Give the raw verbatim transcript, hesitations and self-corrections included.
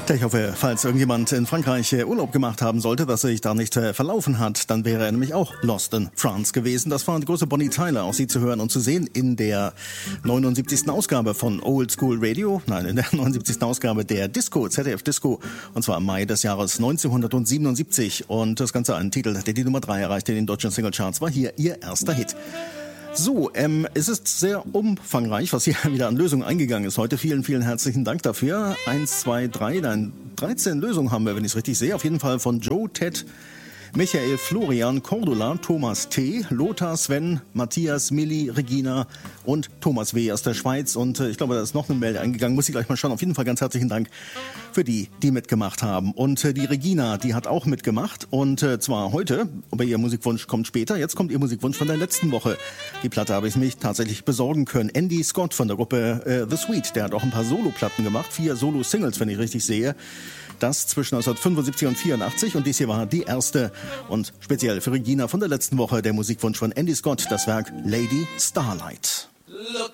Ich hoffe, falls irgendjemand in Frankreich Urlaub gemacht haben sollte, dass er sich da nicht verlaufen hat, dann wäre er nämlich auch Lost in France gewesen. Das war die große Bonnie Tyler, auch sie zu hören und zu sehen in der neunundsiebzigsten Ausgabe von Old School Radio. Nein, in der neunundsiebzigsten Ausgabe der Disco, Z D F Disco, und zwar im Mai des Jahres neunzehnhundertsiebenundsiebzig. Und das Ganze ein Titel, der die Nummer drei erreichte in den deutschen Singlecharts, war hier ihr erster Hit. So, ähm, es ist sehr umfangreich, was hier wieder an Lösungen eingegangen ist heute. Vielen, vielen herzlichen Dank dafür. Eins, zwei, drei, dann dreizehn Lösungen haben wir, wenn ich es richtig sehe. Auf jeden Fall von Joe, Ted, Michael, Florian, Cordula, Thomas T., Lothar, Sven, Matthias, Milli, Regina und Thomas W. aus der Schweiz. Und äh, ich glaube, da ist noch eine Mail eingegangen, muss ich gleich mal schauen. Auf jeden Fall ganz herzlichen Dank für die, die mitgemacht haben. Und äh, die Regina, die hat auch mitgemacht. Und äh, zwar heute, aber ihr Musikwunsch kommt später. Jetzt kommt ihr Musikwunsch von der letzten Woche. Die Platte habe ich mich tatsächlich besorgen können. Andy Scott von der Gruppe äh, The Sweet, der hat auch ein paar Solo-Platten gemacht. Vier Solo-Singles, wenn ich richtig sehe. Das zwischen neunzehnhundertfünfundsiebzig und vierundachtzig, und dies hier war die erste und speziell für Regina von der letzten Woche der Musikwunsch von Andy Scott, das Werk Lady Starlight. Look